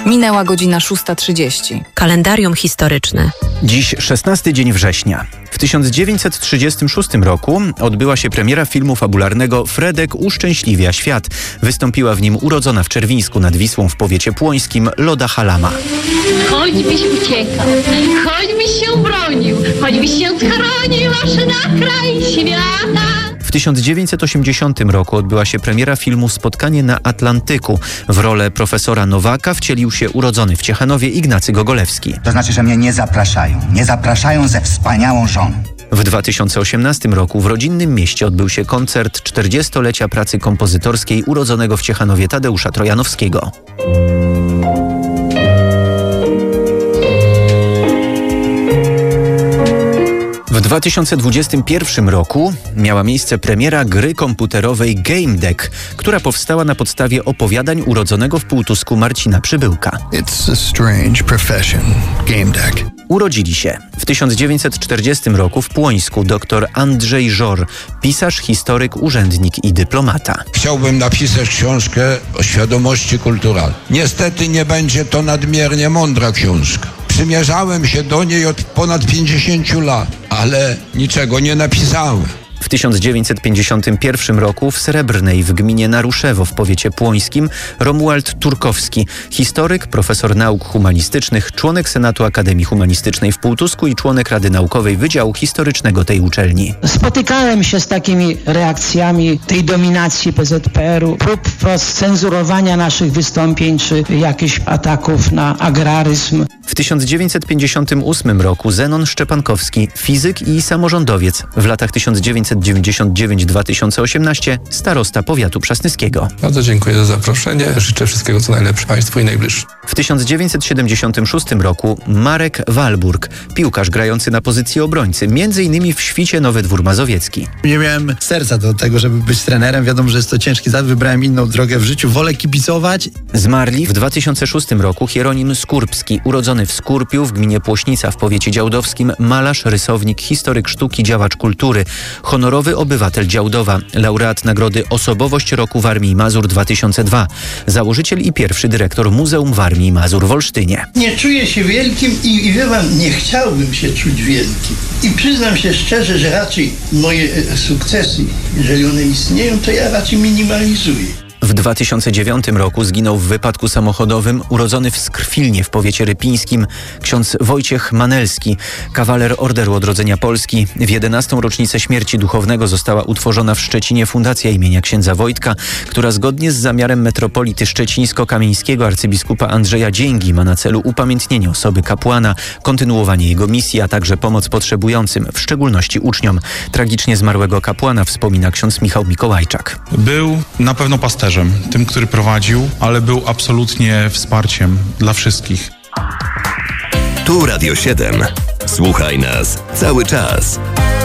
Minęła godzina 6:30. Kalendarium historyczne. Dziś 16 dzień września. W 1936 roku odbyła się premiera filmu fabularnego Fredek uszczęśliwia świat. Wystąpiła w nim urodzona w Czerwińsku nad Wisłą w powiecie płońskim Loda Halama. Choćbyś uciekał, choćbyś się bronił, choćbyś się schronił aż na kraj świata. W 1980 roku odbyła się premiera filmu Spotkanie na Atlantyku. W rolę profesora Nowaka wcielił się urodzony w Ciechanowie Ignacy Gogolewski. To znaczy, że mnie nie zapraszają ze wspaniałą żoną. W 2018 roku w rodzinnym mieście odbył się koncert 40-lecia pracy kompozytorskiej urodzonego w Ciechanowie Tadeusza Trojanowskiego. W 2021 roku miała miejsce premiera gry komputerowej Game Deck, która powstała na podstawie opowiadań urodzonego w Półtusku Marcina Przybyłka. It's a strange profession, Game Deck. Urodzili się w 1940 roku w Płońsku dr Andrzej Żor, pisarz, historyk, urzędnik i dyplomata. Chciałbym napisać książkę o świadomości kulturalnej. Niestety nie będzie to nadmiernie mądra książka. Przymierzałem się do niej od ponad 50 lat, ale niczego nie napisałem. W 1951 roku w Srebrnej w gminie Naruszewo w powiecie płońskim Romuald Turkowski, historyk, profesor nauk humanistycznych, członek Senatu Akademii Humanistycznej w Półtusku i członek Rady Naukowej Wydziału Historycznego tej uczelni. Spotykałem się z takimi reakcjami tej dominacji PZPR-u, prób wprost cenzurowania naszych wystąpień czy jakichś ataków na agraryzm. W 1958 roku Zenon Szczepankowski, fizyk i samorządowiec, w latach 1999-2018 starosta powiatu przasnyskiego. Bardzo dziękuję za zaproszenie. Życzę wszystkiego co najlepsze Państwu i najbliższym. W 1976 roku Marek Walburg, piłkarz grający na pozycji obrońcy, m.in. w Świcie Nowy Dwór Mazowiecki. Nie miałem serca do tego, żeby być trenerem. Wiadomo, że jest to ciężki zawód. Wybrałem inną drogę w życiu. Wolę kibicować. Zmarli w 2006 roku Hieronim Skurbski, urodzony w Skurpiu w gminie Płośnica w powiecie działdowskim, malarz, rysownik, historyk sztuki, działacz kultury, honorowy obywatel Działdowa, laureat nagrody Osobowość Roku w Armii Mazur 2002, założyciel i pierwszy dyrektor Muzeum w Armii Mazur w Olsztynie. Nie czuję się wielkim i wie pan, nie chciałbym się czuć wielkim. I przyznam się szczerze, że raczej moje sukcesy, jeżeli one istnieją, to ja raczej minimalizuję. W 2009 roku zginął w wypadku samochodowym urodzony w Skrwilnie w powiecie rypińskim ksiądz Wojciech Manelski, kawaler Orderu Odrodzenia Polski. W 11. rocznicę śmierci duchownego została utworzona w Szczecinie fundacja imienia księdza Wojtka, która zgodnie z zamiarem metropolity szczecińsko-kamieńskiego arcybiskupa Andrzeja Dzięgi ma na celu upamiętnienie osoby kapłana, kontynuowanie jego misji, a także pomoc potrzebującym, w szczególności uczniom. Tragicznie zmarłego kapłana wspomina ksiądz Michał Mikołajczak. Był na pewno pasterzem, tym, który prowadził, ale był absolutnie wsparciem dla wszystkich. Tu Radio 7. Słuchaj nas cały czas.